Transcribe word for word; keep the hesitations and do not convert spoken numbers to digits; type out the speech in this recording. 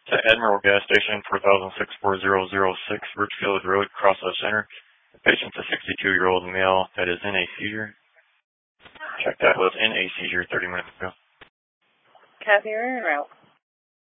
To Admiral Gas Station, four thousand six four zero zero six, Richfield Road, Crossroads Center. The patient's a sixty-two-year-old male that is in a seizure. Check that was in a seizure thirty minutes ago. Copy, en route.